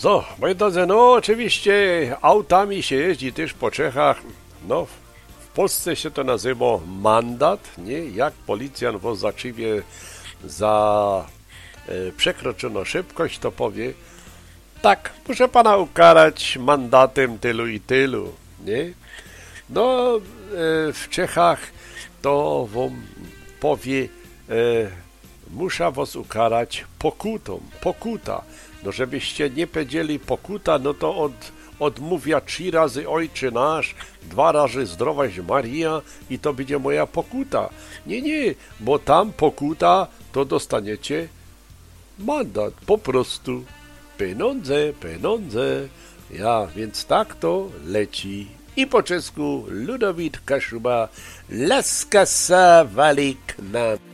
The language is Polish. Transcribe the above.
So, moi drodzy, no oczywiście autami się jeździ też po Czechach. No, w Polsce się to nazywa mandat, nie? Jak policjant was zaczywie za przekroczoną szybkość, to powie tak, muszę pana ukarać mandatem tylu i tylu, nie? No, w Czechach to wam powie muszę was ukarać pokutą, pokuta. No żebyście nie powiedzieli pokuta, no to odmówia 3 razy Ojcze Nasz, 2 razy Zdrowaś Maria i to będzie moja pokuta. Nie, bo tam pokuta to dostaniecie mandat, po prostu pieniądze. Ja, więc tak to leci. I po czesku Ludowit Kaszuba, laska sa wali k nam.